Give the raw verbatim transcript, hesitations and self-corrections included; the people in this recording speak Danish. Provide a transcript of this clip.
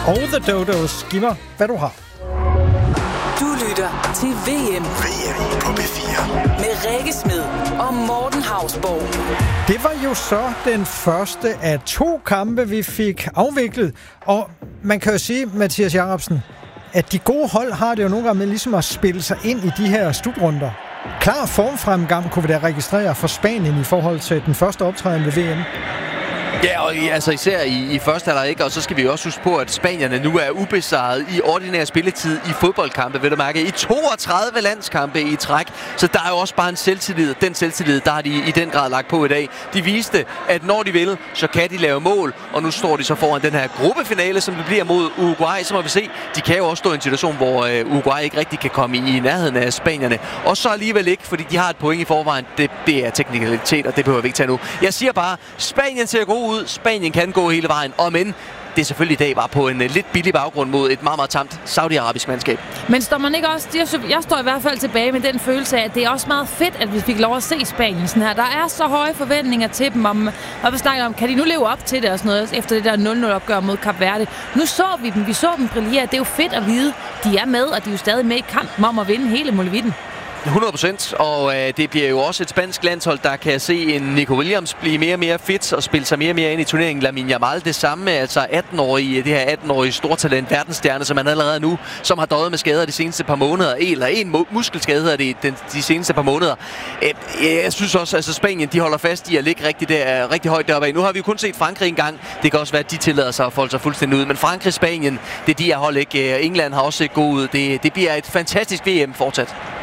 og The Dodos. Giv mig, hvad du har. Du lytter til V M. V M på B fire. Med Rikke Smed og Morten Hausborg. Det var jo så den første af to kampe, vi fik afviklet. Og man kan jo sige, Mathias Jacobsen, at de gode hold har det jo nogle gange med ligesom at spille sig ind i de her slutrunder. Klar formfremgang kunne vi da registrere for Spanien i forhold til den første optræden ved V M. Ja, og altså især i, i første halvleg, ikke? Og så skal vi også huske på, at spanierne nu er ubesejret i ordinær spilletid i fodboldkampe, vil du mærke, i toogtredive landskampe i træk. Så der er jo også bare en selvtillid. Den selvtillid, der har de i den grad lagt på i dag. De viste, at når de vil, så kan de lave mål, og nu står de så foran den her gruppefinale, som det bliver mod Uruguay. Så må vi se, de kan jo også stå i en situation, hvor uh, Uruguay ikke rigtig kan komme i, i nærheden af spanierne. Og så alligevel ikke, fordi de har et point i forvejen. Det, det er teknikalitet, og det behøver vi ikke tage nu. Jeg siger bare, Spanien ser god ud. Spanien kan gå hele vejen, og men det er selvfølgelig i dag bare på en uh, lidt billig baggrund mod et meget, meget tamt saudi-arabisk mandskab. Men står man ikke også... Jeg står i hvert fald tilbage med den følelse af, at det er også meget fedt, at vi fik lov at se Spanien sådan her. Der er så høje forventninger til dem, om, og vi snakker om, kan de nu leve op til det og sådan noget, efter det der nul nul opgør mod Kap Verde. Nu så vi dem, vi så dem brillere. Det er jo fedt at vide, de er med, og de er jo stadig med i kampen om at vinde hele Molevitten. hundrede procent, og øh, det bliver jo også et spansk landshold, der kan se en Nico Williams blive mere og mere fit og spille sig mere og mere ind i turneringen. Lamine Yamal det samme, altså atten-årige, det her atten-årige stortalent, verdensstjerne, som han allerede nu, som har døjet med skader de seneste par måneder, eller en muskelskade hedder det den, de seneste par måneder. Øh, jeg synes også, at altså Spanien, de holder fast i at ligge rigtig, der, rigtig højt deroppe. Nu har vi jo kun set Frankrig engang. Det kan også være, at de tillader sig at folde sig fuldstændig ud. Men Frankrig, Spanien, det er de her hold ikke. England har også set god ud. Det, det bliver et fantastisk V M fortsat.